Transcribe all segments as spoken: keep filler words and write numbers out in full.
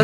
así.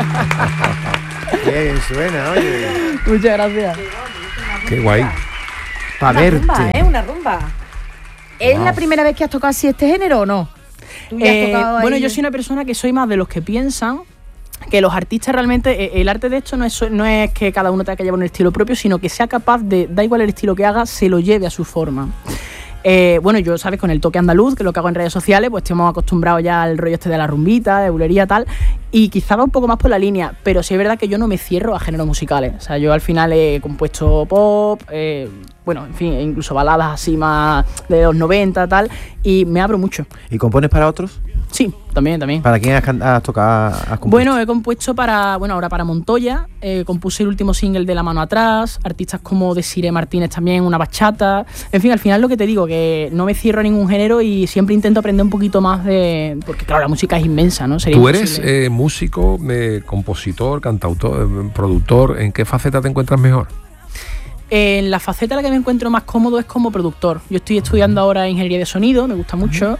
Bien, suena, oye. Muchas gracias. Qué guay. Para Una verte. rumba, ¿eh? Una rumba. ¿Es Wow. la primera vez que has tocado así este género o no? ¿Tú ya has Eh, tocado bueno, ahí? yo soy una persona que soy más de los que piensan que los artistas realmente, eh, el arte de esto no es, no es que cada uno tenga que llevar un estilo propio, sino que sea capaz de, da igual el estilo que haga, se lo lleve a su forma. Eh, bueno, yo, ¿sabes? Con el toque andaluz, que es lo que hago en redes sociales, pues estamos acostumbrados ya al rollo este de la rumbita, de bulería, tal, y quizá va un poco más por la línea, pero sí es verdad que yo no me cierro a géneros musicales. O sea, yo al final he compuesto pop, eh, bueno, en fin, incluso baladas así más de los noventa, tal, y me abro mucho. ¿Y compones para otros? Sí, también, también. ¿Para quién has, can- has tocado? Has compuesto? Bueno, he compuesto para, bueno, ahora para Montoya, eh, compuse el último single de La Mano Atrás, artistas como Desiree Martínez también, una bachata, en fin, al final lo que te digo, que no me cierro a ningún género y siempre intento aprender un poquito más de, porque claro, la música es inmensa, ¿no? Sería Tú eres imposible. eh, músico, eh, compositor, cantautor, eh, productor. ¿En qué faceta te encuentras mejor? En la faceta en la que me encuentro más cómodo es como productor. Yo estoy estudiando ahora ingeniería de sonido, me gusta mucho.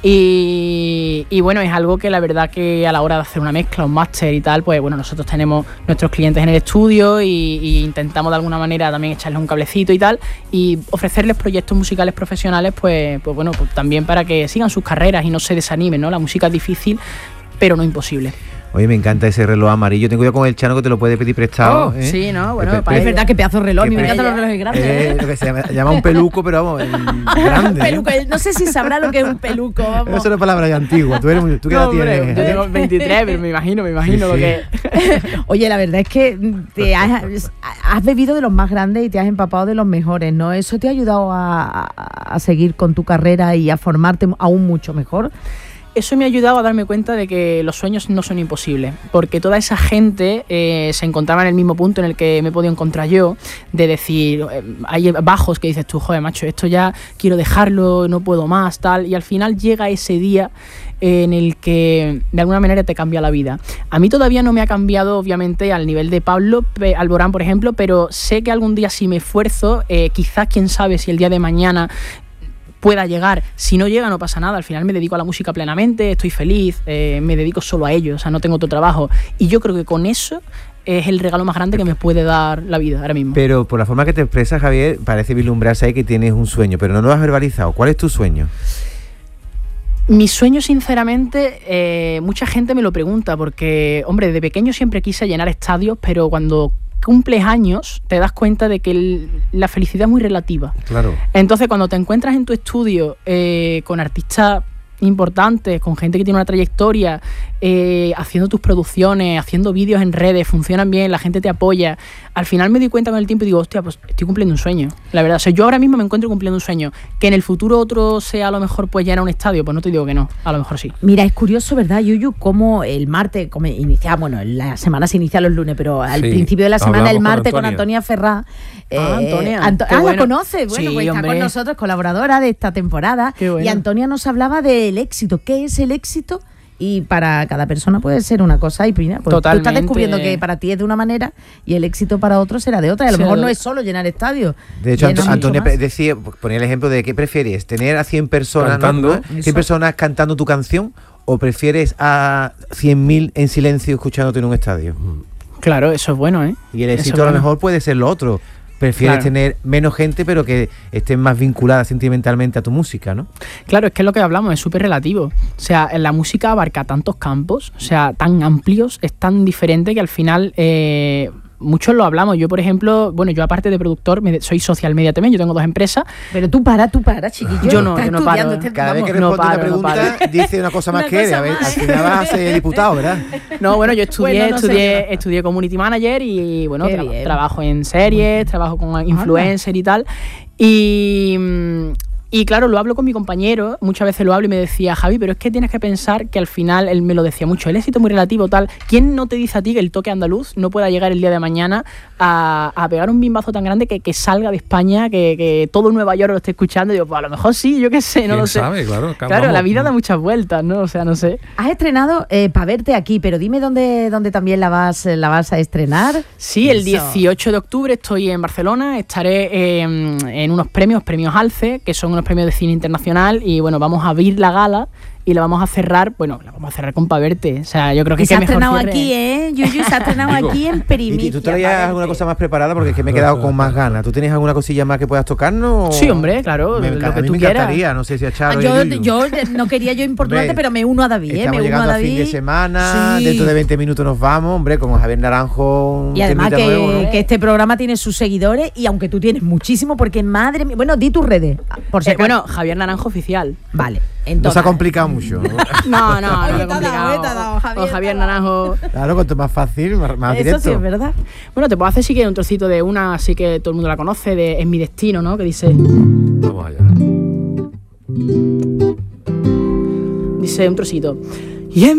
Y, y bueno, es algo que la verdad que a la hora de hacer una mezcla, un máster y tal, pues bueno, nosotros tenemos nuestros clientes en el estudio y, y intentamos de alguna manera también echarles un cablecito y tal y ofrecerles proyectos musicales profesionales, pues, pues bueno, pues también para que sigan sus carreras y no se desanimen, ¿no? La música es difícil, pero no imposible. Oye, me encanta ese reloj amarillo. Ten cuidado con el Chano que te lo puede pedir prestado. Oh, ¿eh? sí, ¿no? Bueno, Pe- para Es pe- verdad que pedazo de reloj, a mí me que encantan pe- los relojes grandes. Eh, lo que se llama, llama un peluco, pero vamos, el grande. ¿eh? Peluco, no sé si sabrá lo que es un peluco, vamos. Eso es una palabra ya antigua. Tú, eres muy, ¿tú qué No, edad hombre, tienes? yo eh? tengo veintitrés, pero me imagino, me imagino Sí, lo sí. que Oye, la verdad es que te has, has bebido de los más grandes y te has empapado de los mejores, ¿no? ¿Eso te ha ayudado a, a, a seguir con tu carrera y a formarte aún mucho mejor? Eso me ha ayudado a darme cuenta de que los sueños no son imposibles, porque toda esa gente eh, se encontraba en el mismo punto en el que me he podido encontrar yo, de decir, eh, hay bajos que dices tú, joder, macho, esto ya quiero dejarlo, no puedo más, tal, y al final llega ese día eh, en el que de alguna manera te cambia la vida. A mí todavía no me ha cambiado, obviamente, al nivel de Pablo Pe- Alborán, por ejemplo, pero sé que algún día si me esfuerzo, eh, quizás, quién sabe, si el día de mañana pueda llegar. Si no llega, no pasa nada. Al final me dedico a la música plenamente, estoy feliz, eh, me dedico solo a ello, o sea, no tengo otro trabajo. Y yo creo que con eso es el regalo más grande que me puede dar la vida ahora mismo. Pero por la forma que te expresas, Javier, parece vislumbrarse ahí que tienes un sueño, pero no lo has verbalizado. ¿Cuál es tu sueño? Mi sueño, sinceramente, eh, mucha gente me lo pregunta porque, hombre, de pequeño siempre quise llenar estadios, pero cuando cumples años te das cuenta de que el- la felicidad es muy relativa. Claro. Entonces, cuando te encuentras en tu estudio eh, con artistas importantes, con gente que tiene una trayectoria, eh, haciendo tus producciones, haciendo vídeos en redes, funcionan bien, la gente te apoya, al final me doy cuenta con el tiempo y digo, hostia, pues estoy cumpliendo un sueño, la verdad. O sea, yo ahora mismo me encuentro cumpliendo un sueño. Que en el futuro otro sea a lo mejor pues llenar un estadio, pues no te digo que no, a lo mejor sí. Mira, es curioso, ¿verdad, Yuyu? Cómo el martes, como inicia, bueno, la semana se inicia los lunes, pero al Sí, principio de la semana, hablamos el con martes, con Antonia. Antonia Ferrá. Ah, Antonia, Anto- qué ah, bueno. ¿la conoces? Bueno, Sí, pues está hombre. con nosotros, colaboradora de esta temporada. Qué bueno. Y Antonia nos hablaba del éxito. ¿Qué es el éxito? Y para cada persona puede ser una cosa y mira, pues tú Totalmente. estás descubriendo que para ti es de una manera y el éxito para otro será de otra. Y a lo Será mejor de no otra. es solo llenar estadios. De hecho, llena Anto- mucho Antonia más. pe- decía, ponía el ejemplo de qué prefieres, tener a cien personas, ¿no? Cantando. ¿no? cien personas cantando tu canción o prefieres a cien mil en silencio escuchándote en un estadio. Claro, eso es bueno, ¿eh? Y el Eso éxito es a lo bueno. mejor puede ser lo otro. Prefieres Claro. tener menos gente, pero que estén más vinculadas sentimentalmente a tu música, ¿no? Claro, es que es lo que hablamos, es súper relativo. O sea, la música abarca tantos campos, o sea, tan amplios, es tan diferente que al final eh, muchos lo hablamos. Yo, por ejemplo, bueno, yo aparte de productor, me de- soy social media también, yo tengo dos empresas. Pero tú para, tú para, chiquillo. Yo no, Estás yo no estudiando paro. este- Cada vez vamos. que no responde paro, no una pregunta, dice una cosa más Una que él. cosa A ver, más. al final vas a ser diputado, ¿verdad? No, bueno, yo estudié, Bueno, no sé estudié, yo. estudié community manager y bueno, Qué tra- bien. trabajo en series, trabajo con influencer y tal. Y, mm, y claro, lo hablo con mi compañero, muchas veces lo hablo y me decía, Javi, pero es que tienes que pensar que al final, él me lo decía mucho, el éxito es muy relativo, tal. ¿Quién no te dice a ti que el toque andaluz no pueda llegar el día de mañana a, a pegar un bimbazo tan grande que, que salga de España, que, que todo Nueva York lo esté escuchando? Y digo, pues a lo mejor sí, yo qué sé, no ¿Quién lo sé. sabe? Claro, Claro, vamos. la vida da muchas vueltas, ¿no? O sea, no sé. Has estrenado eh, para verte aquí, pero dime dónde, dónde también la vas, la vas a estrenar. Sí, el Eso. dieciocho de octubre estoy en Barcelona, estaré eh, en unos premios, premios Alce, que son unos premios de cine internacional, y bueno, vamos a abrir la gala y la vamos a cerrar, bueno, la vamos a cerrar con Pa' Verte. O sea, yo creo que Y se qué ha mejor estrenado cierre. aquí, ¿eh? Yuyu se ha estrenado Digo, aquí en ¿Y Primicia. tú traías Pa' Verte. alguna cosa más preparada? Porque es que me he quedado con más ganas. ¿Tú tienes alguna cosilla más que puedas tocarnos? Sí, hombre, claro, Me lo enca- que a mí tú me quieras. encantaría, no sé si a Charo Ah, y yo, Yuyu. yo no quería yo importunarte, Hombre, pero me uno a David, ¿eh? Estamos Me uno a llegando a David. fin de semana, Sí. dentro de veinte minutos nos vamos, hombre, como Javier Naranjo. un Y además temita que, nuevo, ¿no? que este programa tiene sus seguidores y aunque tú tienes muchísimo, porque madre mía, bueno, di tus redes, por si Eh, acaso. bueno, Javier Naranjo oficial. Vale, No entonces. se ha complicado mucho, ¿no? No, no, Oye, no te es ha dado, complicado. eh, te ha dado, Javier, O te Javier ha dado. Naranjo. Claro, cuanto más fácil, más, más Eso directo. sí es verdad. Bueno, te puedo hacer sí que un trocito de una, así que todo el mundo la conoce, de Es mi destino, ¿no? Que dice, Vamos allá. dice un trocito. Y en